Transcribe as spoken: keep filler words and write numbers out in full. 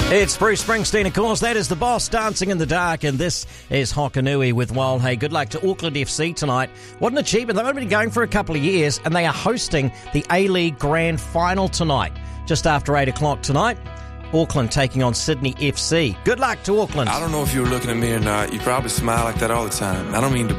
It's Bruce Springsteen, of course. That is the boss, Dancing in the Dark, and this is Hokanui with Wild. Hey, good luck to Auckland F C tonight. What an achievement. They've only been going for a couple of years, and they are hosting the A-League Grand Final tonight, just after eight o'clock tonight. Auckland taking on Sydney F C. Good luck to Auckland. I don't know if you were looking at me or not. You probably smile like that all the time. I don't mean to